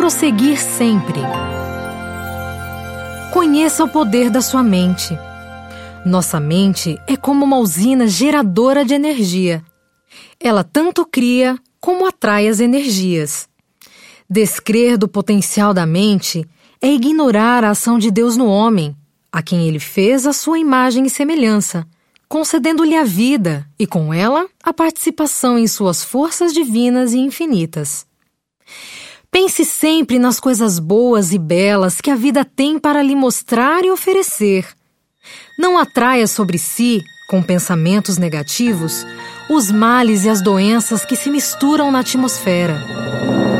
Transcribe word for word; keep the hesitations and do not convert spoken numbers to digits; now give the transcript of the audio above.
prosseguir sempre. Conheça o poder da sua mente. Nossa mente é como uma usina geradora de energia. Ela tanto cria como atrai as energias. Descrer do potencial da mente é ignorar a ação de Deus no homem, a quem Ele fez a sua imagem e semelhança, concedendo-lhe a vida e, com ela, a participação em suas forças divinas e infinitas. Pense sempre nas coisas boas e belas que a vida tem para lhe mostrar e oferecer. Não atraia sobre si, com pensamentos negativos, os males e as doenças que se misturam na atmosfera.